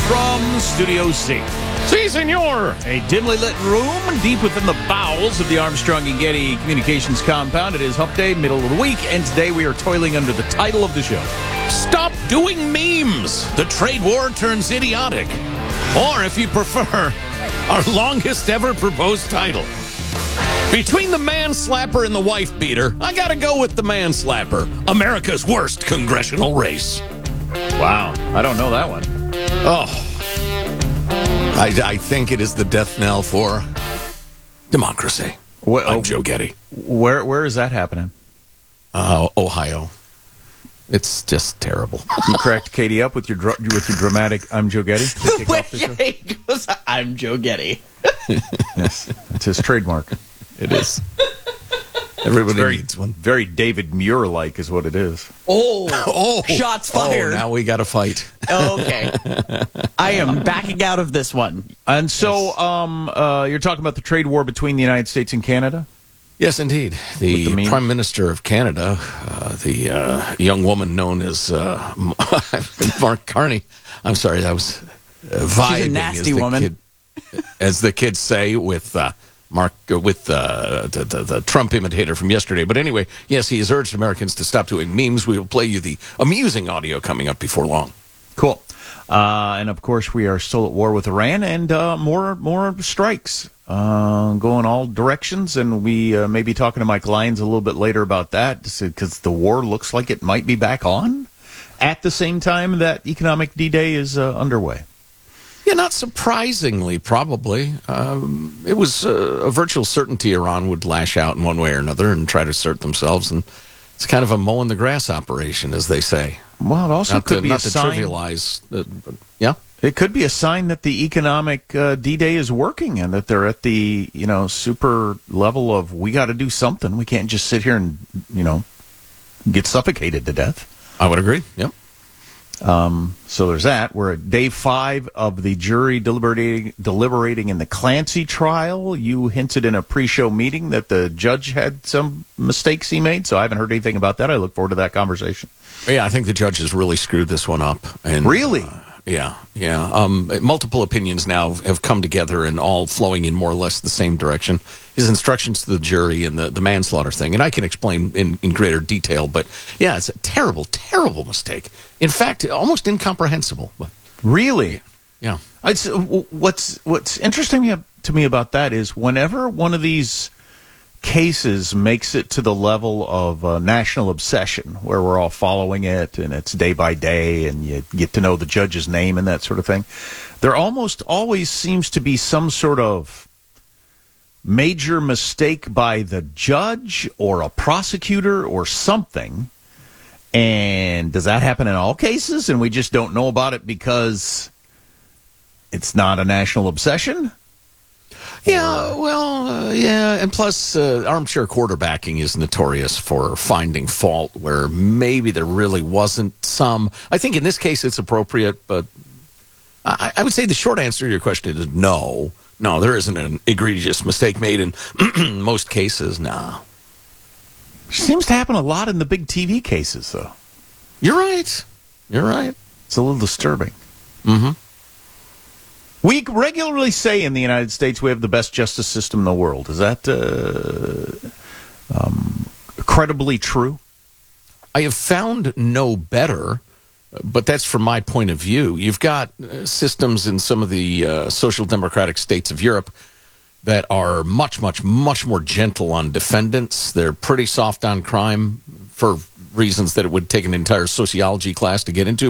from Studio C. Si, senor. A dimly lit room deep within the bowels of the Armstrong and Getty Communications compound. It is Hump Day, middle of the week, and today we are toiling under the title of the show. Stop doing memes. The trade war turns idiotic. Or, if you prefer, our longest ever proposed title. Between the man-slapper and the wife-beater, I gotta go with the man-slapper. America's worst congressional race. Wow, I don't know that one. Oh. I think it is the death knell for democracy. I'm Joe Getty. Where is that happening? Ohio. It's just terrible. You cracked Katie up with your dramatic "I'm Joe Getty." He goes, I'm Joe Getty. Yes, it's his trademark. It is. Everybody needs one. Very David Muir-like is what it is. Oh, shots fired. Oh, now we got to fight. Okay. I am backing out of this one. And so you're talking about the trade war between the United States and Canada? Yes, indeed. The Prime Minister of Canada, the young woman known as Mark Carney. I'm sorry, that was vibing. She's a nasty woman. As the kids say with Mark, with the Trump imitator from yesterday. But anyway, yes, he has urged Americans to stop doing memes. We will play you the amusing audio coming up before long. Cool. And of course, we are still at war with Iran, and more strikes going all directions. And we may be talking to Mike Lyons a little bit later about that, because the war looks like it might be back on at the same time that economic D-Day is underway. Yeah, not surprisingly, probably. It was a virtual certainty Iran would lash out in one way or another and try to assert themselves, and it's kind of a mowing the grass operation, as they say. Well, it also could be a sign. Not to trivialize, yeah? It could be a sign that the economic D-Day is working and that they're at the, super level of, we got to do something. We can't just sit here and, get suffocated to death. I would agree, yep. So there's that. We're at day 5 of the jury deliberating in the Clancy trial. You hinted in a pre-show meeting that the judge had some mistakes he made, so I haven't heard anything about that. I look forward to that conversation. Yeah, I think the judge has really screwed this one up. And, really? Yeah. Multiple opinions now have come together and all flowing in more or less the same direction. His instructions to the jury and the manslaughter thing, and I can explain in greater detail, but yeah, it's a terrible, terrible mistake. In fact, almost incomprehensible. But really? Yeah. What's interesting to me about that is whenever one of these cases makes it to the level of national obsession, where we're all following it and it's day by day and you get to know the judge's name and that sort of thing, there almost always seems to be some sort of major mistake by the judge or a prosecutor or something. And does that happen in all cases and we just don't know about it because it's not a national obsession? Yeah, well, and plus armchair quarterbacking is notorious for finding fault where maybe there really wasn't some. I think in this case it's appropriate, but I would say the short answer to your question is no. No, there isn't an egregious mistake made in most cases, no. Seems to happen a lot in the big TV cases, though. You're right. It's a little disturbing. Mm-hmm. We regularly say in the United States we have the best justice system in the world. Is that credibly true? I have found no better, but that's from my point of view. You've got systems in some of the social democratic states of Europe that are much, much, much more gentle on defendants. They're pretty soft on crime for reasons that it would take an entire sociology class to get into.